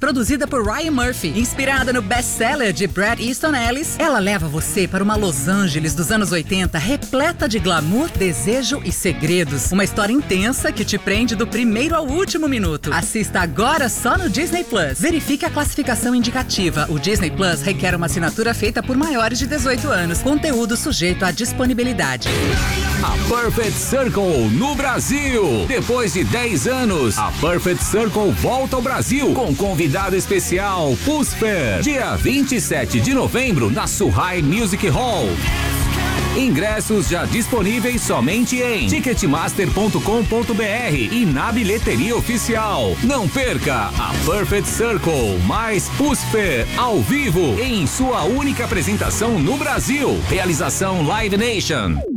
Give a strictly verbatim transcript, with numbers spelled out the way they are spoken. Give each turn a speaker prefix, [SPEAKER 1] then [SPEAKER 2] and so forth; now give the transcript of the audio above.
[SPEAKER 1] produzida por Ryan Murphy. Inspirada no best-seller de Bret Easton Ellis, ela leva você para uma Los Angeles dos anos oitenta repleta de glamour, desejo e segredos. Uma história intensa que te prende do primeiro ao último minuto. Assista agora só no Disney Plus. Verifique a classificação indicativa. O Disney Plus requer uma assinatura feita por maiores de dezoito anos. Conteúdo sujeito à disponibilidade.
[SPEAKER 2] A Perfect Circle no Brasil. Depois de dez anos, a Perfect Circle volta ao Brasil com convidado especial, Pusper. Dia vinte e sete de novembro na Suhai Music Hall. Ingressos já disponíveis somente em ticketmaster ponto com ponto br e na bilheteria oficial. Não perca a Perfect Circle mais Pusper ao vivo em sua única apresentação no Brasil. Realização Live Nation.